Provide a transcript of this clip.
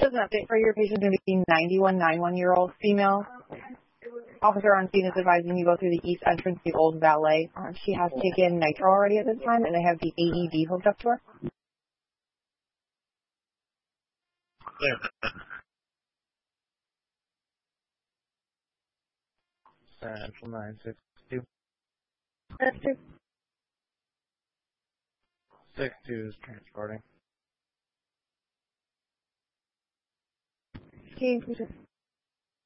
Just an update for your patient, going to be 91-year-old female. Officer on scene is advising you go through the east entrance, the old valet. She has taken nitro already at this time, and they have the AED hooked up to her. Yeah. Central 962. 62 is transporting. Okay,